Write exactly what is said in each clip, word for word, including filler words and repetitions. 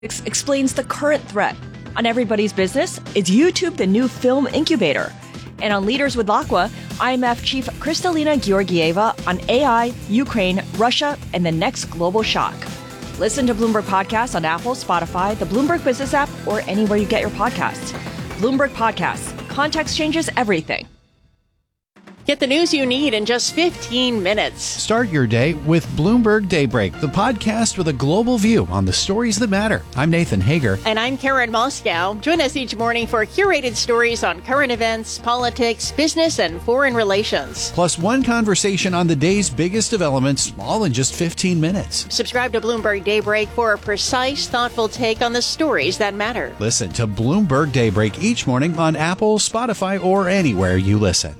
explains the current threat. On Everybody's Business, is YouTube the new film incubator? And on Leaders with Laqua, I M F Chief Kristalina Georgieva on A I, Ukraine, Russia, and the next global shock. Listen to Bloomberg Podcasts on Apple, Spotify, the Bloomberg Business app, or anywhere you get your podcasts. Bloomberg Podcasts. Context changes everything. Get the news you need in just fifteen minutes. Start your day with Bloomberg Daybreak, the podcast with a global view on the stories that matter. I'm Nathan Hager. And I'm Karen Moscow. Join us each morning for curated stories on current events, politics, business, and foreign relations. Plus one conversation on the day's biggest developments, all in just fifteen minutes. Subscribe to Bloomberg Daybreak for a precise, thoughtful take on the stories that matter. Listen to Bloomberg Daybreak each morning on Apple, Spotify, or anywhere you listen.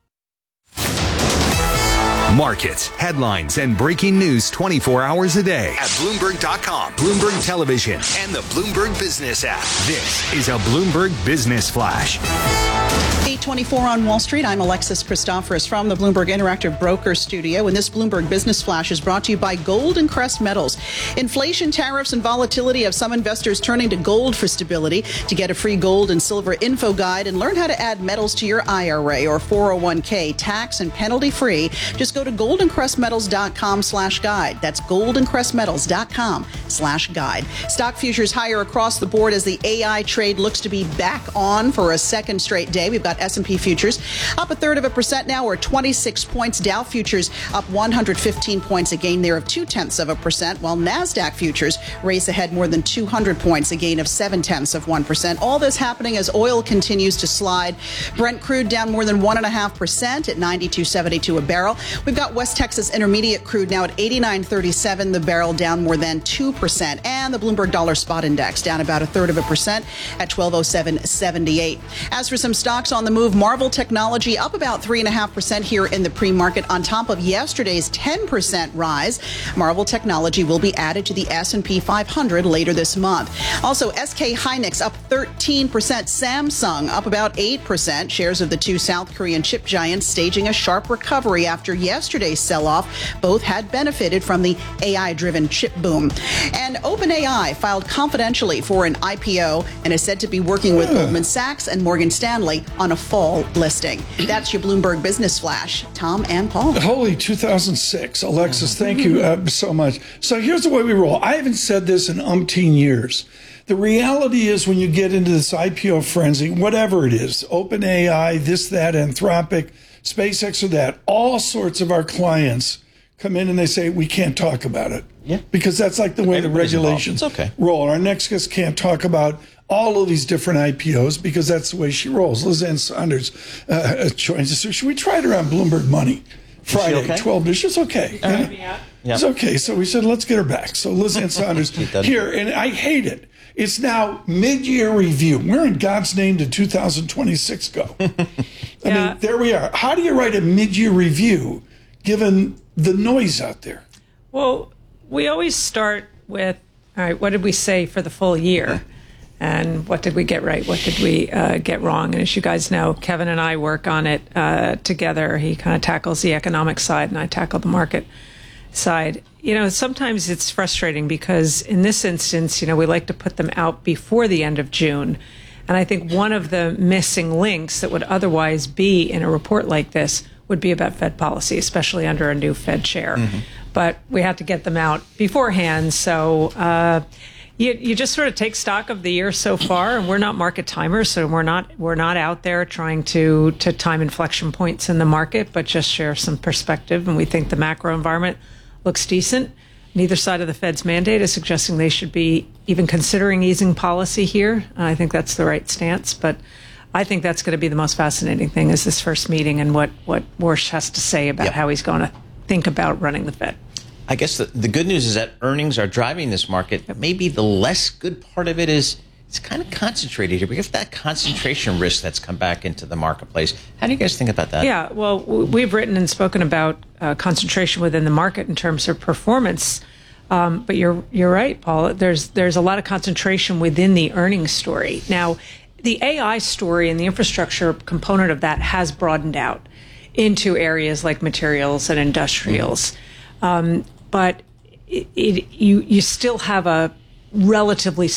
Markets, headlines, and breaking news twenty-four hours a day at Bloomberg dot com, Bloomberg Television, and the Bloomberg Business app. This is a Bloomberg Business Flash. eight twenty-four on Wall Street. I'm Alexis Christoforous from the Bloomberg Interactive Broker Studio. And this Bloomberg Business Flash is brought to you by Gold and Crest Metals. Inflation, tariffs, and volatility have some investors turning to gold for stability. To get a free gold and silver info guide and learn how to add metals to your I R A or four oh one k tax and penalty free, just go to goldencrestmetals.com slash guide. That's goldencrestmetals.com slash guide. Stock futures higher across the board as the A I trade looks to be back on for a second straight day. We've got S and P futures up a third of a percent now, or twenty-six points. Dow futures up one hundred fifteen points, a gain there of two tenths of a percent, while NASDAQ futures race ahead more than two hundred points, a gain of seven tenths of one percent. All this happening as oil continues to slide. Brent crude down more than one and a half percent at ninety-two seventy-two a barrel. We've got West Texas Intermediate crude now at eighty-nine thirty-seven the barrel, down more than two percent. And the Bloomberg Dollar Spot Index down about a third of a percent at twelve oh seven seventy-eight. As for some stocks on the move, Marvell Technology up about three point five percent here in the pre-market on top of yesterday's ten percent rise. Marvell Technology will be added to the S and P five hundred later this month. Also, S K Hynix up thirteen percent. Samsung up about eight percent. Shares of the two South Korean chip giants staging a sharp recovery after yesterday's sell-off. Both had benefited from the A I-driven chip boom. And OpenAI filed confidentially for an I P O and is said to be working with Goldman Sachs and Morgan Stanley on a fall listing. That's your Bloomberg Business Flash. Tom and Paul. Holy two thousand six. Alexis, thank you uh, so much. So here's the way we roll. I haven't said this in umpteen years. The reality is when you get into this I P O frenzy, whatever it is, OpenAI, this, that, Anthropic, SpaceX or that, all sorts of our clients come in and they say, we can't talk about it. Yeah. Because that's like the way the regulations okay. roll. Our next guest can't talk about all of these different I P Os because that's the way she rolls. Liz Ann Saunders uh, joins us. Should we try it around Bloomberg Money Friday, okay? twelve ish? It's okay. All right. Yeah. It's okay. So we said, let's get her back. So Liz Ann Saunders here, and I hate it. It's now mid-year review. Where in God's name did two thousand twenty-six go? I yeah. mean, there we are. How do you write a mid-year review given the noise out there? Well, we always start with, all right, what did we say for the full year? And what did we get right? What did we uh, get wrong? And as you guys know, Kevin and I work on it uh, together. He kind of tackles the economic side, and I tackle the market side. You know, sometimes it's frustrating because in this instance, you know, we like to put them out before the end of June. And I think one of the missing links that would otherwise be in a report like this would be about Fed policy, especially under a new Fed chair. Mm-hmm. But we had to get them out beforehand. So uh, you, you just sort of take stock of the year so far, and we're not market timers, so we're not we're not out there trying to to time inflection points in the market, but just share some perspective. And we think the macro environment looks decent. Neither side of the Fed's mandate is suggesting they should be even considering easing policy here. I think that's the right stance, but I think that's going to be the most fascinating thing is this first meeting and what, what Warsh has to say about yep. how he's going to think about running the Fed. I guess the, the good news is that earnings are driving this market. Yep. Maybe the less good part of it is it's kind of concentrated here. We have that concentration risk that's come back into the marketplace. How do you guys think about that? Yeah, well, we've written and spoken about uh, concentration within the market in terms of performance. Um, but you're you're right, Paul. There's there's a lot of concentration within the earnings story. Now, the A I story and the infrastructure component of that has broadened out into areas like materials and industrials. Mm-hmm. Um, but it, it, you you still have a relatively